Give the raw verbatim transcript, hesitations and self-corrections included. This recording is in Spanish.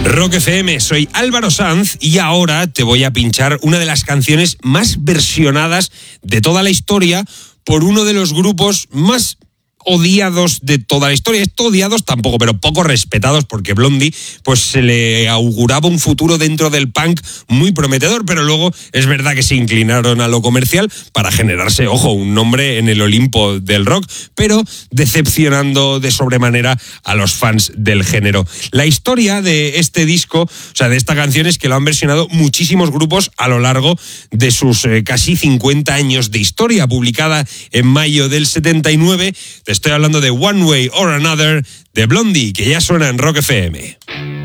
Rock F M, soy Álvaro Sanz y ahora te voy a pinchar una de las canciones más versionadas de toda la historia por uno de los grupos más odiados de toda la historia. Esto odiados tampoco, pero poco respetados, porque Blondie pues se le auguraba un futuro dentro del punk muy prometedor, pero luego es verdad que se inclinaron a lo comercial para generarse, ojo, un nombre en el Olimpo del rock, pero decepcionando de sobremanera a los fans del género. La historia de este disco, o sea, de esta canción, es que lo han versionado muchísimos grupos a lo largo de sus eh, casi cincuenta años de historia. Publicada en mayo del setenta y nueve, estoy hablando de One Way or Another de Blondie, que ya suena en Rock F M.